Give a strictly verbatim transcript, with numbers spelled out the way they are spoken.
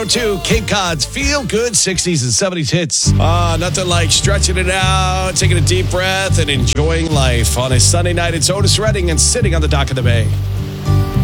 To Cape Cod's Feel Good sixties and seventies hits. Ah, nothing like stretching it out, taking a deep breath, and enjoying life. On a Sunday night, it's Otis Redding and Sitting on the Dock of the Bay.